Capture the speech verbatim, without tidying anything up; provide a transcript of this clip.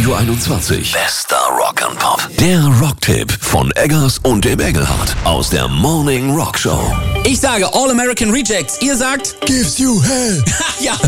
Radio einundzwanzig. Bester Rock and Pop. Der Rocktipp von Eggers und dem Engelhardt aus der Morning Rock Show. Ich sage All American Rejects. Ihr sagt Gives you hell. ja.